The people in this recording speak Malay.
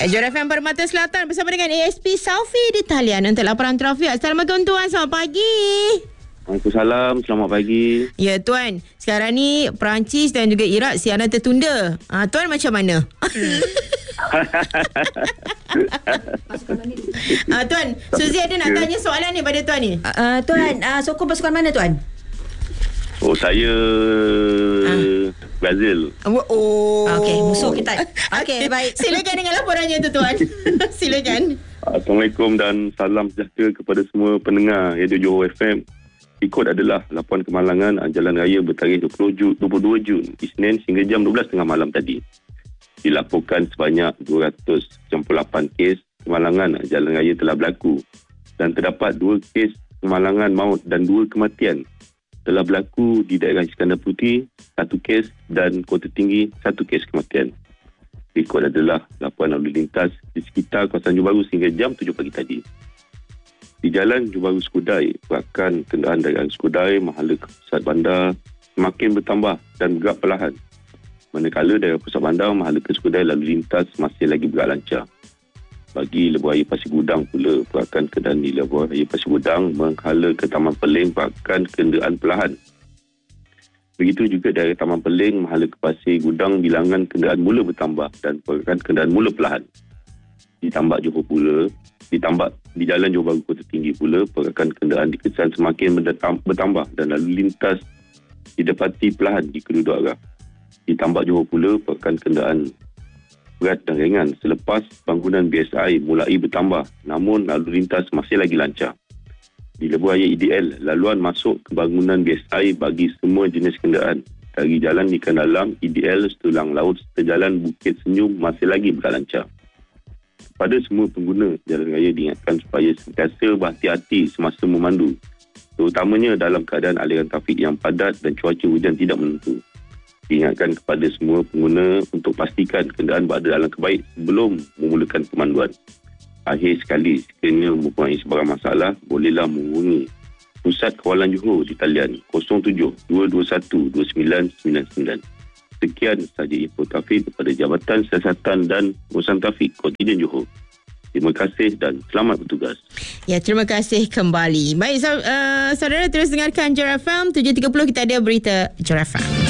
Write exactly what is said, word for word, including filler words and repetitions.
Johor F M Permata Selatan bersama dengan A S P Saufi di talian untuk laporan trafik. Assalamualaikum Tuan, selamat pagi. Waalaikumsalam, selamat pagi. Ya Tuan, sekarang ni Perancis dan juga Iraq siaran tertunda. Ha, Tuan macam mana? Hmm. uh, Tuan, Suzy ada nak tanya soalan ni pada Tuan ni. Uh, tuan, uh, sokong pasukan mana Tuan? Oh, saya uh. Brazil. Oh. Okey, musuh kita. Okey, baik. Silakan dengan laporannya tu Tuan. Silakan. Assalamualaikum dan salam sejahtera kepada semua pendengar Radio Johor F M. Ikut adalah laporan kemalangan jalan raya bertarikh dua puluh dua Jun Isnin hingga jam dua belas tiga puluh malam tadi. Dilaporkan sebanyak dua ratus enam puluh lapan kes kemalangan jalan raya telah berlaku dan terdapat dua kes kemalangan maut dan dua kematian telah berlaku di daerah Iskandar Putih, satu kes, dan Kota Tinggi, satu kes kematian. Berikut adalah laporan lalu lintas di sekitar kawasan Johor Bahru sehingga jam tujuh pagi tadi. Di jalan Johor Bahru Skudai, pergerakan kenderaan dari arah Skudai, Mahala ke pusat bandar semakin bertambah dan bergerak perlahan. Manakala dari pusat bandar, Mahala ke Skudai lalu lintas masih lagi bergerak lancar. Bagi Lebuh Raya Pasir Gudang pula, pergerakan kenderaan di Lebuh Raya Pasir Gudang menghala ke Taman Peling, pergerakan kenderaan perlahan. Begitu juga dari Taman Peling, menghala ke Pasir Gudang, bilangan kenderaan mula bertambah dan pergerakan kenderaan mula perlahan. Di Tambak Johor pula, di Tambak di Jalan Johor Bahru Kota Tinggi pula, pergerakan kenderaan di Kesan semakin bertambah dan lalu lintas didapati perlahan di kedua arah. Di Tambak Johor pula, pergerakan kenderaan berat dan ringan selepas bangunan B S I mulai bertambah, namun lalu lintas masih lagi lancar. Di Lebuh Raya I D L, laluan masuk ke bangunan B S I bagi semua jenis kenderaan dari Jalan Ikan Dalam, I D L, Setulang Laut serta Jalan Bukit Senyum masih lagi berjalan lancar. Kepada semua pengguna jalan raya diingatkan supaya sentiasa berhati-hati semasa memandu, terutamanya dalam keadaan aliran trafik yang padat dan cuaca hujan tidak menentu. Diingatkan kepada semua pengguna untuk pastikan kenderaan berada dalam kebaik sebelum memulakan pemanduan. Akhir sekali, sekiranya mempunyai sebarang masalah, bolehlah menghubungi Pusat Kawalan Johor di talian kosong tujuh dua dua satu dua sembilan sembilan sembilan. Sekian sahaja info trafik kepada Jabatan Siasatan dan Pengurusan Trafik Kontinen Johor. Terima kasih dan selamat bertugas. Ya, terima kasih kembali. Baik, so, uh, saudara terus dengarkan Johor F M tujuh tiga puluh, kita ada berita Johor F M.